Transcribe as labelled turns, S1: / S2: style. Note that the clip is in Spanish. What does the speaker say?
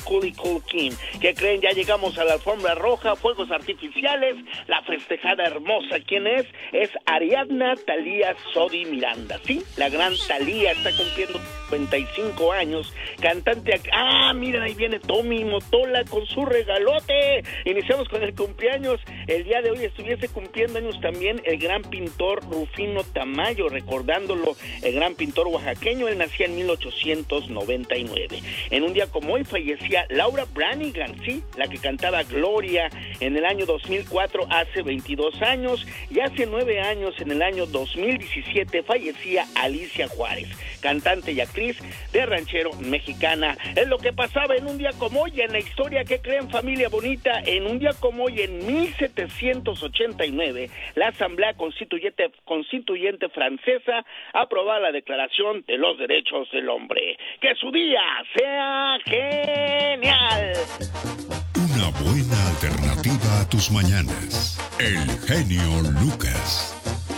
S1: Cool Kim. ¿Qué creen? Ya llegamos a la alfombra roja, fuegos artificiales, la festejada hermosa. ¿Quién es? Es Ariadna Thalía Sodi Miranda, ¿sí? La gran Thalía está cumpliendo 55 años, cantante. Miren, ahí viene Tommy Motola con su regalote. Iniciamos con el cumpleaños. El día de hoy estuviese cumpliendo años también el gran pintor Rufino Tamayo, recordándolo, el gran pintor oaxaqueño. Él nacía en 1899. En un día como hoy fallecía Laura Branigan, ¿sí? La que cantaba Gloria en el año 2004, hace 22 años, y hace 9 años, en el año 2017, fallecía Alicia Juárez, cantante y actriz de ranchero mexicana. Es lo que pasaba en un día como hoy en la historia. ¿Qué creen, familia bonita? En un día como hoy, en 1789, la Asamblea Constituyente Francesa aprobaba la Declaración de los Derechos del Hombre. ¡Que su día sea genial!
S2: Una buena alternativa a tus mañanas. El genio Lucas.